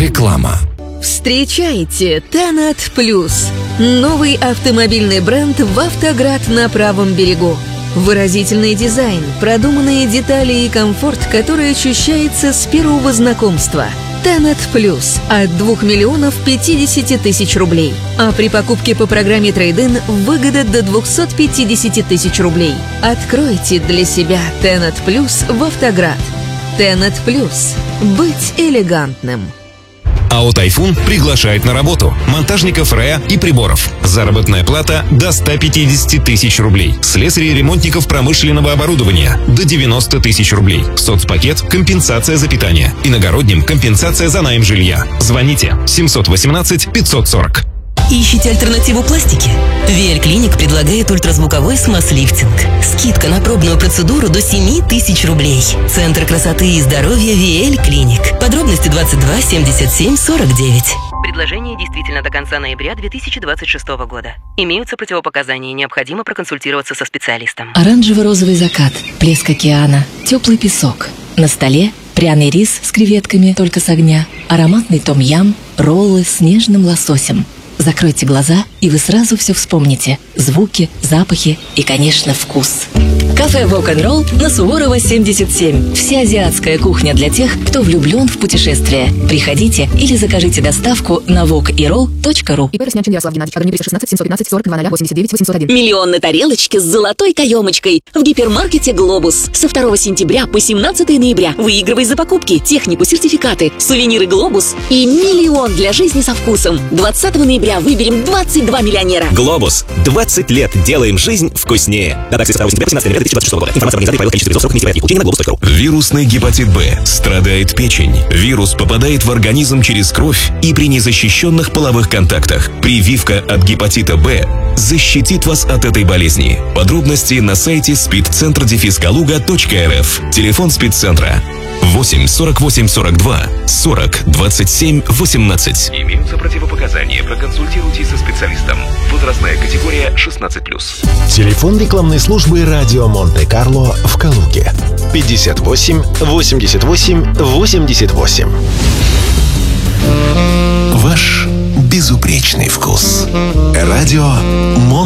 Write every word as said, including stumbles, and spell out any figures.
Реклама. Встречайте Тенет Плюс. Новый автомобильный бренд в Автоград на правом берегу. Выразительный дизайн, продуманные детали и комфорт, который ощущается с первого знакомства. Тенет Плюс от двух миллионов пятидесяти тысяч рублей. А при покупке по программе Трейд-ин выгода до двухсот пятидесяти тысяч рублей. Откройте для себя Тенет Плюс в Автоград. Тенет Плюс. Быть элегантным. АО «Тайфун» приглашает на работу монтажников РЭА и приборов. Заработная плата до ста пятидесяти тысяч рублей. Слесарей и ремонтников промышленного оборудования до девяноста тысяч рублей. Соцпакет – компенсация за питание. Иногородним – компенсация за найм жилья. Звоните семьсот восемнадцать пятьсот сорок. Ищите альтернативу пластике? ви эл Клиник предлагает ультразвуковой смаз-лифтинг. Скидка на пробную процедуру до семи тысяч рублей. Центр красоты и здоровья ви эл Клиник. Подробности двадцать два семьдесят семь сорок девять. Предложение действительно до конца ноября две тысячи двадцать шестого года. Имеются противопоказания, необходимо проконсультироваться со специалистом. Оранжево-розовый закат, плеск океана, теплый песок. На столе пряный рис с креветками только с огня, ароматный том-ям, роллы с нежным лососем. Закройте глаза, и вы сразу все вспомните. Звуки, запахи и, конечно, вкус. Кафе Вок-н-Ролл на Суворова, семьдесят семь. Всеазиатская кухня для тех, кто влюблен в путешествия. Приходите или закажите доставку на вок и ролл точка ру. ИП Роснячий Ярослав Геннадьевич, Академия шестнадцать семьсот пятнадцать сорок два ноль восемьдесят девять восемьсот один. Миллионные тарелочки с золотой каемочкой в гипермаркете «Глобус». Со второго сентября по семнадцатое ноября выигрывай за покупки технику, сертификаты, сувениры «Глобус» и миллион для жизни со вкусом. двадцатого ноября выберем двадцать два миллионера. «Глобус». двадцать лет делаем жизнь вкуснее. Дата акции с второго сентября по семнадцатое ноября две тысячи двадцать шестого года. Информация об организации по количеству весов, срок несения получения на глобус точка ру. Вирусный гепатит Б. Страдает печень. Вирус попадает в организм через кровь и при незащищенных половых контактах. Прививка от гепатита Б защитит вас от этой болезни. Подробности на сайте спидцентр дефис калуга точка эр эф. Телефон спидцентра восемь сорок восемь сорок два сорок двадцать семь восемнадцать. Имеются противопоказания. Проконсультируйтесь со специалистом. Возрастная категория шестнадцать плюс. Телефон рекламной службы «Радио Монте-Карло» в Калуге. пятьдесят восемь восемьдесят восемь восемьдесят восемь. Ваш безупречный вкус. Радио Монте-Карло.